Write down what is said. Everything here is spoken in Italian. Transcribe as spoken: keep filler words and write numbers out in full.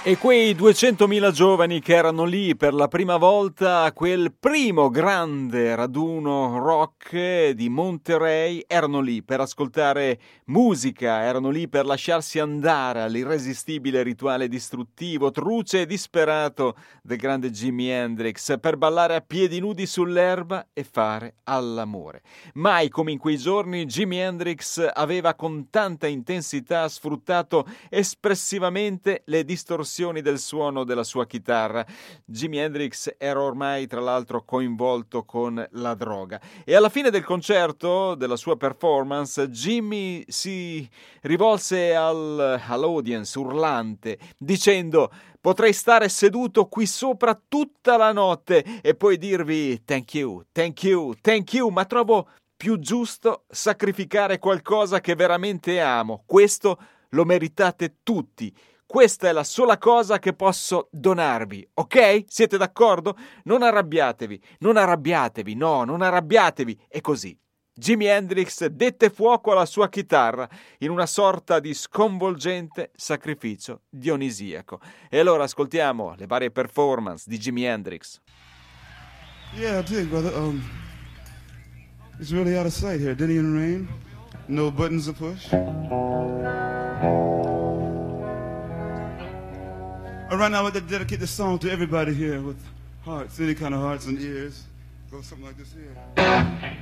E quei duecentomila giovani che erano lì per la prima volta a quel primo grande raduno rock di Monterey erano lì per ascoltare musica, erano lì per lasciarsi andare all'irresistibile rituale distruttivo, truce e disperato del grande Jimi Hendrix, per ballare a piedi nudi sull'erba e fare all'amore. Mai come in quei giorni Jimi Hendrix aveva con tanta intensità sfruttato espressivamente le distorsioni del suono della sua chitarra. Jimi Hendrix era ormai tra l'altro coinvolto con la droga e alla fine del concerto, della sua performance, Jimmy si rivolse al, all'audience urlante dicendo: potrei stare seduto qui sopra tutta la notte e poi dirvi thank you, thank you, thank you, ma trovo più giusto sacrificare qualcosa che veramente amo. Questo lo meritate tutti. Questa è la sola cosa che posso donarvi, ok? Siete d'accordo? Non arrabbiatevi, non arrabbiatevi, no, non arrabbiatevi. E così Jimi Hendrix dette fuoco alla sua chitarra in una sorta di sconvolgente sacrificio dionisiaco. E allora ascoltiamo le varie performance di Jimi Hendrix. Yeah, I did, brother. Um, it's really out of sight here. Didn't even rain. No buttons to push. All right, now I would dedicate this song to everybody here with hearts, any kind of hearts and ears. Go something like this here.